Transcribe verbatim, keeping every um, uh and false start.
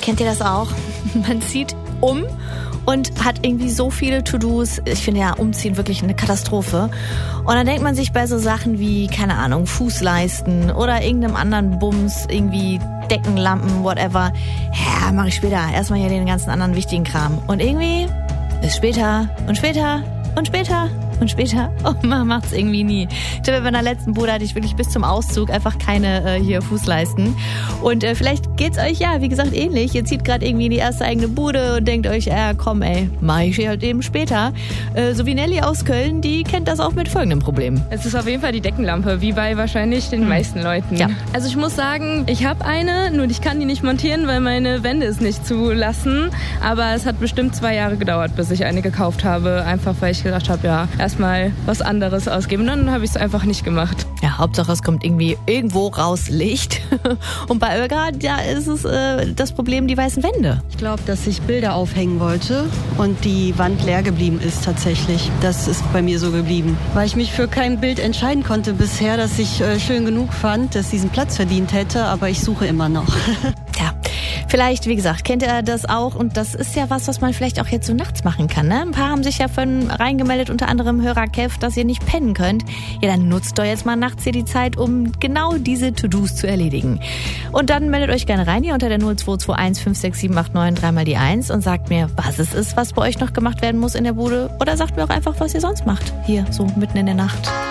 Kennt ihr das auch? Man zieht um und hat irgendwie so viele To-Dos. Ich finde ja Umziehen wirklich eine Katastrophe. Und dann denkt man sich bei so Sachen wie, keine Ahnung, Fußleisten oder irgendeinem anderen Bums, irgendwie Deckenlampen, whatever. Ja, mache ich später. Erstmal hier den ganzen anderen wichtigen Kram. Und irgendwie ist später und später und später und später. Und man macht's irgendwie nie. Ich glaube, bei meiner letzten Bude hatte ich wirklich bis zum Auszug einfach keine äh, hier Fußleisten. Und äh, vielleicht geht's euch ja, wie gesagt, ähnlich. Ihr zieht gerade irgendwie in die erste eigene Bude und denkt euch, ja komm ey, mach ich halt eben später. Äh, so wie Nelly aus Köln, die kennt das auch mit folgendem Problem. Es ist auf jeden Fall die Deckenlampe, wie bei wahrscheinlich den hm. meisten Leuten. Ja. Also ich muss sagen, ich habe eine, nur ich kann die nicht montieren, weil meine Wände es nicht zulassen. Aber es hat bestimmt zwei Jahre gedauert, bis ich eine gekauft habe. Einfach weil ich gedacht habe, ja, erstmal was anderes ausgeben. Und dann habe ich es einfach nicht gemacht. Ja, Hauptsache es kommt irgendwie irgendwo raus Licht. Und bei Olga, ja, ist es äh, das Problem, die weißen Wände. Ich glaube, dass ich Bilder aufhängen wollte und die Wand leer geblieben ist tatsächlich. Das ist bei mir so geblieben. Weil ich mich für kein Bild entscheiden konnte bisher, das ich äh, schön genug fand, dass diesen Platz verdient hätte, aber ich suche immer noch. Ja, vielleicht, wie gesagt, kennt ihr das auch und das ist ja was, was man vielleicht auch jetzt so nachts machen kann, ne? Ein paar haben sich ja von reingemeldet, unter anderem Hörer Kev, dass ihr nicht pennen könnt. Ja, dann nutzt doch jetzt mal nachts hier die Zeit, um genau diese To-Dos zu erledigen. Und dann meldet euch gerne rein hier unter der null zwei zwei eins fünf sechs sieben acht neun drei mal die eins und sagt mir, was es ist, was bei euch noch gemacht werden muss in der Bude oder sagt mir auch einfach, was ihr sonst macht, hier so mitten in der Nacht.